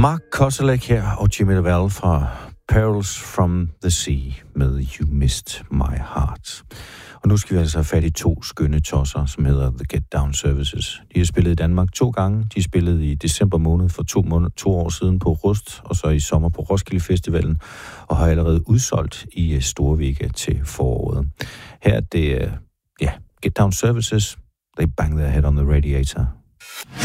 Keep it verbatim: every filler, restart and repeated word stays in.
Mark Koselleck her og Jimmy Lavelle fra Perils from the Sea med You Missed My Heart. Og nu skal vi altså have fat i to skønne tosser, som hedder The Get Down Services. De har spillet i Danmark to gange. De spillede i december måned for to, måned, to år siden på Rust, og så i sommer på Roskilde Festivalen, og har allerede udsolgt i Storvika til foråret. Her er det, ja, Get Down Services. They bang their head on the radiator.